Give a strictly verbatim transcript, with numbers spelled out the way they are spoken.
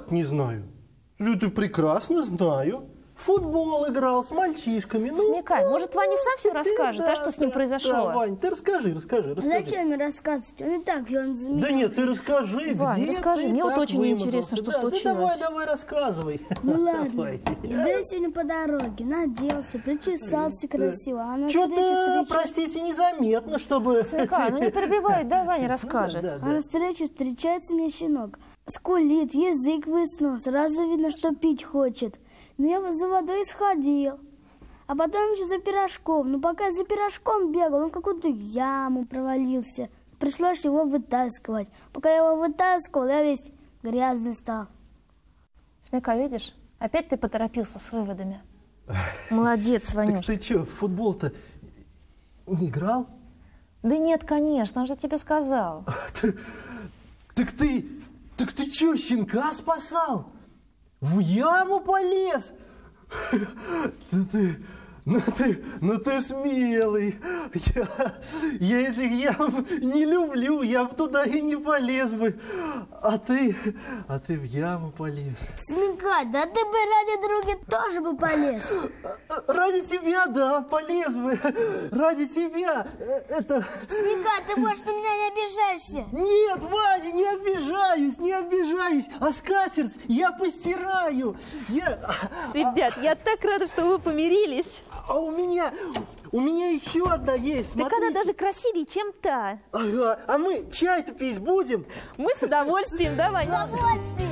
как не знаю? Это прекрасно знаю. В футбол играл с мальчишками. Ну, Смекай, ну, может, Ваня сам все ты, расскажет, да, а что с ним да, произошло? Да, Вань, ты расскажи, расскажи, расскажи. Зачем мне рассказывать? Он и так же, он за меня. Да нет, ты расскажи, Вань, где расскажи, ты мне вот так очень вымазался. интересно, что Да, случилось. Да давай, давай, рассказывай. Ну ладно, Давай. иду я сегодня по дороге, наделся, причесался красиво, а на встрече Что-то, встреча... простите, незаметно, чтобы... Смекай, ну не перебивай, да, Ваня расскажет. Да, А да, на да. встрече встречается мне щенок. Скулит, язык высунул, сразу видно, что пить хочет. Но я за водой сходил. А потом еще за пирожком. Но пока я за пирожком бегал, он в какую-то яму провалился. Пришлось его вытаскивать. Пока я его вытаскивал, я весь грязный стал. Смекай, видишь? Опять ты поторопился с выводами. Молодец, Так Ванюш. ты что, в футбол-то не играл? Да нет, конечно, он же тебе сказал. Так, так ты, так ты что, щенка спасал? В яму полез? Да ты, ну ты, ну ты смелый. Я, я этих ям не люблю, я бы туда и не полез бы. А ты, а ты в яму полез. Смекать, да ты бы ради друга тоже бы полез. Ради тебя, да, полез бы. Ради тебя. э, Это... Смекать, ты, может, на меня не обижаешься? Нет, Ваня, не обижаюсь, не обижаюсь. А скатерть я постираю. Я... Ребят, я так рада, что вы помирились. А у меня, у меня еще одна есть. Так она даже красивее, чем та. Ага, а мы чай-то пить будем? Мы с удовольствием, да, Ваня? Удовольствие.